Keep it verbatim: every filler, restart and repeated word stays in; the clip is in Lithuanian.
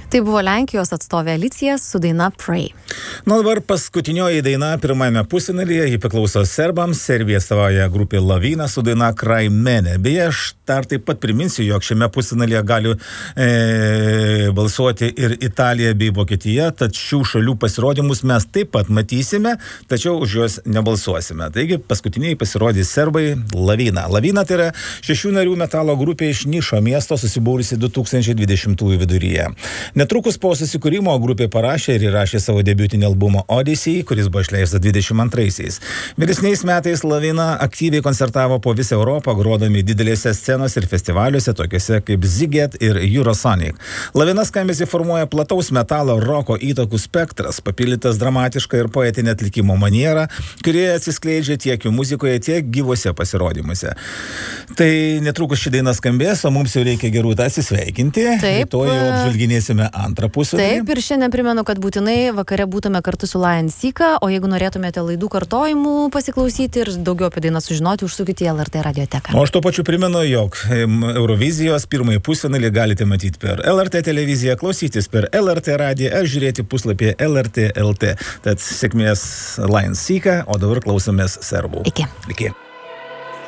Tai buvo Lenkijos atstovė Alicija su daina Pray. Na, dabar paskutinioji daina pirmame pusfinalyje, ji priklauso serbams, Serbija atstovauja grupė Lavina su daina Kraj mene. Beje, aš dar taip pat priminsiu, jog šiame pusfinalyje gali e, balsuoti ir Italija bei Vokietija, tad šių šalių pasirodymus mes taip pat matysime, tačiau už juos nebalsuosime. Taigi, paskutiniai pasirodys serbai Lavina. Lavina tai yra šešių narių metalo grupė iš Nišo miesto, susibūrusi du tūkstančiai dvidešimtųjų viduryje. Netrukus po susikūrimo grupė parašė ir įrašė savo debiutinį albumą Odyssey, kuris buvo išleistas dvidešimt antraisiais. Vėlesniais metais Lavina aktyviai koncertavo po visą Europą, grodami didelėse scenose ir festivaliuose, tokiuose kaip Ziget ir Eurosonic. Lavina skambesį formuoja plataus metalo roko įtakų spektras, papildytas dramatišką ir poetinę atlikimo manierą, kurie atsiskleidžia tiek jų muzikoje, tiek gyvuose pasirodymuose. Tai netrukus ši daina skambės, o mums jau reikia Gerūta atsisveikinti. Taip. To jau apžvelginėsime antrą pusvalandį. Taip, ir šiandien primenu, kad būtinai vakare būtume kartu su Lion Sika, o jeigu norėtumėte laidų kartojimų pasiklausyti ir daugiau apie dainą sužinoti, užsukite į L R T radioteką. O aš to pačiu primenu, jog Eurovizijos pirmąjį pusfinalį galite matyti per L R T televiziją, klausytis per L R T radiją ar žiūrėti puslapyje L R T L T. Tad sėkmės Lion Sika, o dabar klausomės serbų. Iki. Iki.